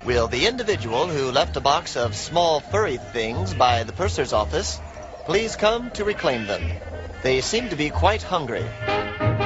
Will the individual who left a box of small furry things by the purser's office please come to reclaim them? They seem to be quite hungry.